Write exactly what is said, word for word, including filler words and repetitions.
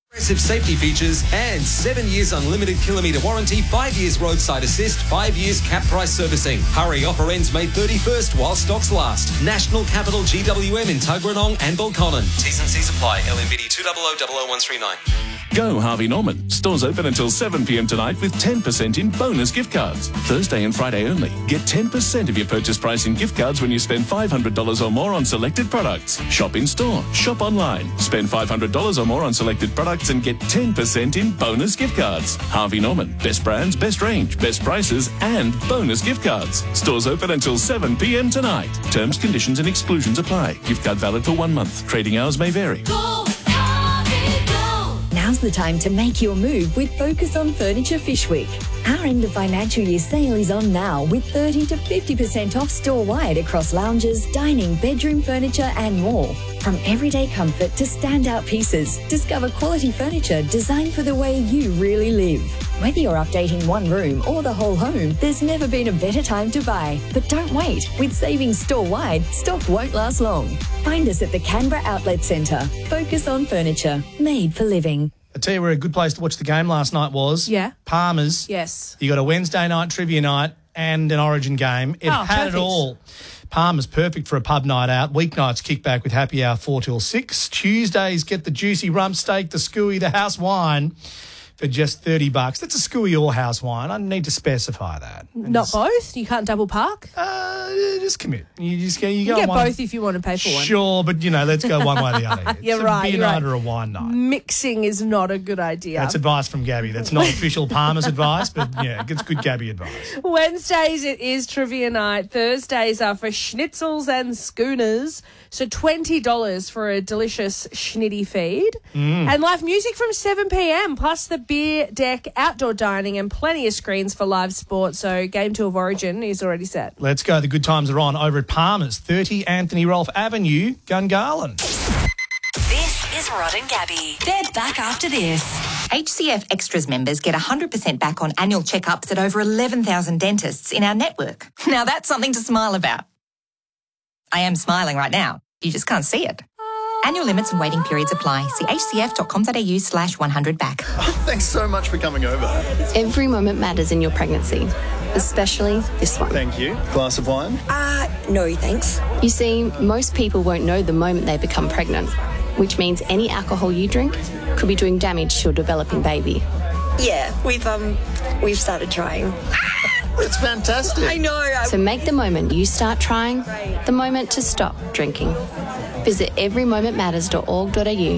Aggressive safety features and seven years unlimited kilometre warranty, five years roadside assist, five years cap price servicing. Hurry, offer ends May thirty-first while stocks last. National Capital G W M in Tuggeranong and Balconnen. T's and C's apply. L M B D two zero zero zero zero one three nine. Go Harvey Norman. Stores open until seven p m tonight with ten percent in bonus gift cards. Thursday and Friday only. Get ten percent of your purchase price in gift cards when you spend five hundred dollars or more on selected products. Shop in store. Shop online. Spend five hundred dollars or more on selected products and get ten percent in bonus gift cards. Harvey Norman. Best brands, best range, best prices and bonus gift cards. Stores open until seven p m tonight. Terms, conditions and exclusions apply. Gift card valid for one month. Trading hours may vary. Go, Harvey, go. Now's the time to make your move with Focus on Furniture Fish Week. Our end of financial year sale is on now with thirty to fifty percent off store-wide across lounges, dining, bedroom furniture and more. From everyday comfort to standout pieces, discover quality furniture designed for the way you really live. Whether you're updating one room or the whole home, there's never been a better time to buy. But don't wait. With savings store-wide, stock won't last long. Find us at the Canberra Outlet Centre. Focus on Furniture, made for living. I tell you where a good place to watch the game last night was. Yeah. Palmer's. Yes. You got a Wednesday night trivia night and an Origin game. It Oh, had perfect. it all. Palmer's perfect for a pub night out. Weeknights kick back with happy hour four till six. Tuesdays get the juicy rump steak, the scooey, the house wine for just thirty bucks. That's a scooey or house wine. I need to specify that. And Not just, both? You can't double park? Uh, just commit. You just go. You, You go get on one. both if you want to pay for one. Sure, but you know, let's go one way or the other. You're it's right, A beer you're night right. or a wine night. Mixing is not a good idea. That's advice from Gabby. That's not official Palmer's advice, but yeah, it's good Gabby advice. Wednesdays it is trivia night. Thursdays are for schnitzels and schooners. So twenty dollars for a delicious schnitty feed. Mm. And live music from seven p m plus the beer deck, outdoor dining and plenty of screens for live sport. So Game two of Origin is already set. Let's go. The good times are on over at Palmer's, thirty Anthony Rolfe Avenue, Gungahlin. This is Rod and Gabby. They're back after this. H C F Extras members get one hundred percent back on annual checkups at over eleven thousand dentists in our network. Now that's something to smile about. I am smiling right now. You just can't see it. Annual limits and waiting periods apply. See hcf.com.au slash 100 back. Thanks so much for coming over. Every moment matters in your pregnancy, especially this one. Thank you. Glass of wine? Uh, no, thanks. You see, most people won't know the moment they become pregnant, which means any alcohol you drink could be doing damage to your developing baby. Yeah, we've um, we've started trying. It's fantastic. I know. So make the moment you start trying the moment to stop drinking. Visit every moment matters dot org dot a u